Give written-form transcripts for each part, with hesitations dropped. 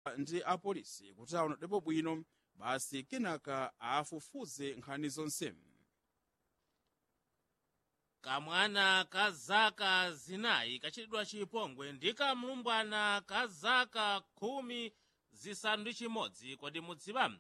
ndi apolisi kuti aonedepo bwino basi kenaka afufuze nkhani zonse. Kamwana ka zaka zinayi kachitidwa chipongwe ndi kamlumbwana ka zaka 11 kodi mudziwa?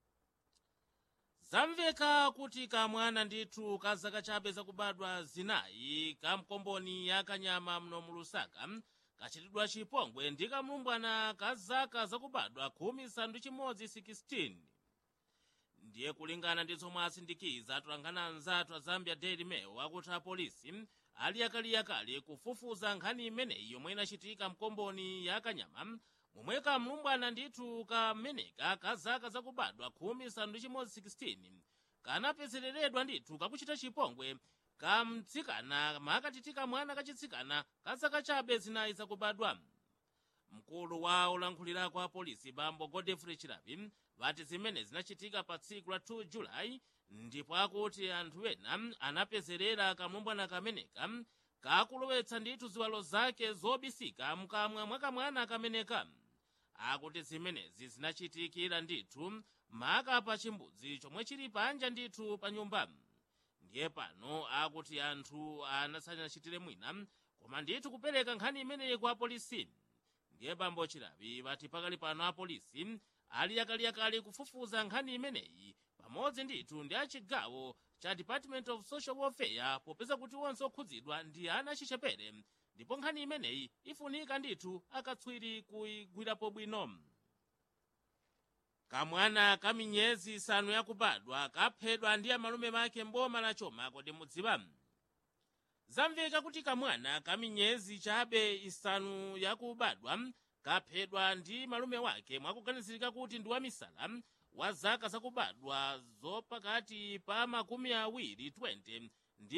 Zamveka kuti kamwana ndithu ka zaka chabe zakubadwa zinayi kamkomboni ya Kanyama mno mu Lusaka kachitidwa chipongwe ndi kamlumbwana ka zaka zakubadwa 16. Ndiye kulingana ndi zomwe asindikiza atolankhani anzathu a Zambia Daily Mail akuti apolisi ali akaliyakali kufufuza nkhani imeneyi yomwe inachitika mkomboni ya Kanyama, momwe kamlumbwana ndithu kameneka ka zaka zakubadwa 16 kanapezereredwa ndithu kakuchita chipongwe kamtsikana makatitika mwana kachitsikana ka zaka chabe zinayi zakubadwa. Mkulu wa olankhulirako a polisi Bambo Godfrey Chilabi vati zimene zinachitika pa tsiku la 2 Julayi ndipo akuti anthu ena anapezerera kamlumbwana kameneka kakulowetsa ndithu ziwalo zake zobisika mkamwa mwa kamwana kameneka. Akuti zimenezi zinachitikira ndithu maka pa chimbudzi chomwe chili panja ndithu pa nyumba. Ndiye pano akuti anthu anasanachitire mwina koma ndithu kupereka nkhani imeneyi kwa apolisi. Ndiye Bambo Chilabi vati pakali pano apolisi ali akaliyakali kufufuza nkhani imeneyi pamodzi ndithu ndi achigawo cha Department of Social Welfare popeza kuti onse okhudzidwa ndi ana achichepere ndipo nkhani imeneyi ifunika ndithu akatswiri kuigwirapo bwino. Kamwana ka miyezi 5 yakubadwa kaphedwa ndi amalume make mboma la Choma kodi mudziwa? Zamveka kuti kamwana ka miyezi chabe 5 yakubadwa kaphedwa ndi malume wake mwakuganizirika kuti ndi wamisala wa zaka zakubadwa zopakati pa 20 ndi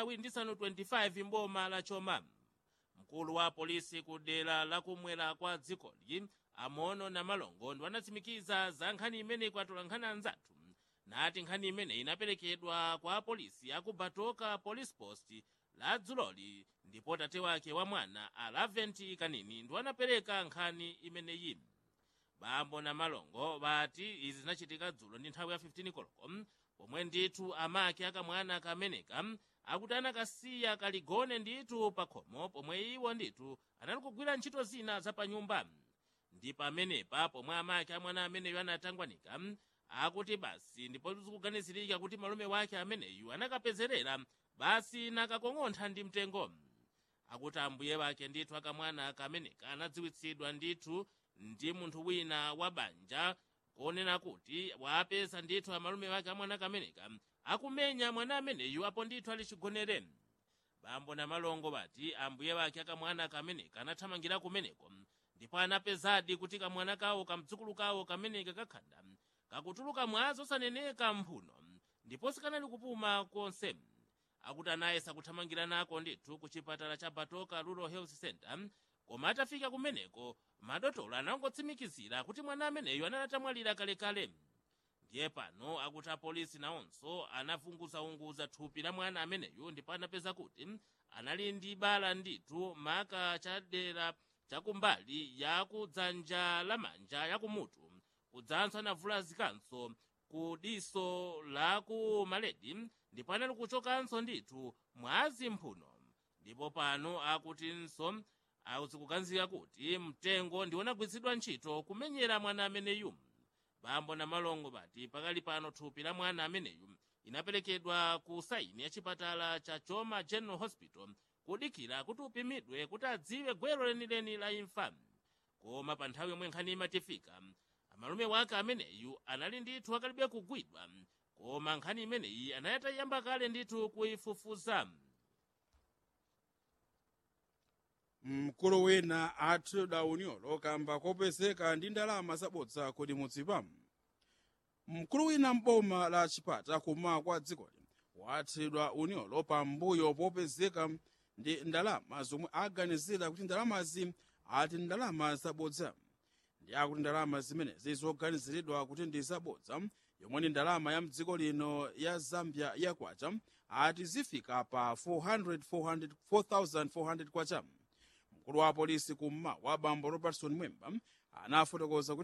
25 mboma la Choma. Mkulu wa polisi ku dera lakumwera kwa dzikoli Amono na Malongo ndi wanatsimikiza za nkhani imeneyi kwa atolankhani anzathu nati nkhani imeneyi inaperekedwa kwa polisi ya ku Batoka Police Post la dzuloli ndipo tate wake wa mwana Alaventi Kanini ndi wanapereka nkhani imeneyi. Bambo na Malongo vati izi zinachitika dzulo ndi nthawi ya 15 koloko pomwe ndithu amake akamwana kameneka akuti anakasiya kaligone ndithu pa khomo pomwe iwo ndithu anali kugwira ntchito zina za pa nyumba. Ndi pamenepa pomwe amake amwana ameneyu anatangwanika akuti basi ndipo zikuganizirika kuti malume wake ameneyu anakapezerera basi nakakong'ontha ndi mtengo. Akuti ambuye wake ndithu akamwana kameneka anadziwitsidwa ndithu ndi munthu wina wa banja konena kuti wapeza ndithu amalume wake amwana kameneka akumenya mwana ameneyu apo ndithu ali chigonere. Bambo na Malongo vati ambuye wake akamwana kameneka anathamangira kumeneko ndipo anapezadi kuti kamwana kawo kamdzukulu kawo kameneka kakhanda kakutuluka mwazi osaneneka mphuno ndipo sikanali kupuma konse. Akuti anayesa kuthamangira nako ndithu ku chipatala cha Batoka Rural Health Center koma atafika kumeneko madotolo anangotsimikizira kuti mwana ameneyu anatamwalira kalekale. Ndiye pano akuti apolisi nawonso anavunguzaunguza thupi la mwana ameneyu ndipo anapeza kuti anali ndi bala ndithu maka chadera chakumbali ya kudzanja lamanja yakumutu kudzanso anavulazikanso ku diso la ku maledi ndipo anali kuchokanso ndithu mwazi mphuno. Ndipo pano akutinso azikuganizira kuti mtengo ndi unagwiritsidwa ntchito kumenyera mwana ameneyu. Bambo na Malongo vati pakali pano thupi la mwana ameneyu inaperekedwa ku saini ya chipatala cha Choma General Hospital kudikira kuti upimidwe kuti adziwe gwero lenileni la imfa. Koma pa nthawi yomwe nkhani imatifika amalume wake ameneyu anali ndithu akalibe kugwidwa koma nkhani imeneyi anayatayamba kale ndithu kuifufuza. Mkulu wina athedwa unyolo kamba kopezeka ndi ndalama zabodza kodi mudziwa? Mkulu wina mboma la Chipata kuma kwa dzikoli wathedwa unyolo pambuyo popezeka ndi ndalama zomwe aganizira kuti ndalamazi ati ndalama zabodza. Ndi akuti ndalama zimenezi zoganiziridwa kuti ndi zabodza yomwe ndi ndalama ya mdziko lino ya Zambia yakwacha ati zifika pa 4,400 kwacha. Mkulu wa polisi kummawa Bambo Robertson Mwemba anafotokoza